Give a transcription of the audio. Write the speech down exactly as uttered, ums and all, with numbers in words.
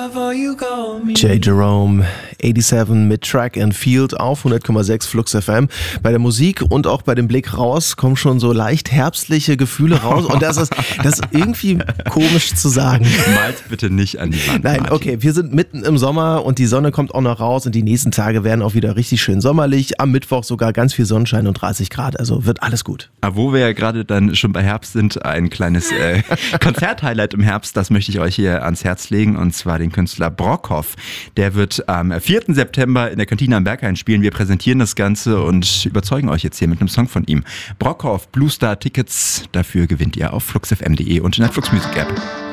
J. Jerome, siebenundachtzig mit Track and Field auf hundert Komma sechs Flux F M. Bei der Musik und auch bei dem Blick raus kommen schon so leicht herbstliche Gefühle raus. Und das ist, das ist irgendwie komisch zu sagen. Malt bitte nicht an die Wand. Nein, Martin. okay, wir sind mitten im Sommer und die Sonne kommt auch noch raus und die nächsten Tage werden auch wieder richtig schön sommerlich. Am Mittwoch sogar ganz viel Sonnenschein und dreißig Grad, also wird alles gut. Aber wo wir ja gerade dann schon bei Herbst sind, ein kleines äh, Konzerthighlight im Herbst, das möchte ich euch hier ans Herz legen, und zwar den Künstler Brockhoff. Der wird am vierten September in der Kantine am Berghain spielen. Wir präsentieren das Ganze und überzeugen euch jetzt hier mit einem Song von ihm. Brockhoff, Blue Star Tickets, dafür gewinnt ihr auf fluxfm punkt de und in der Flux Music App.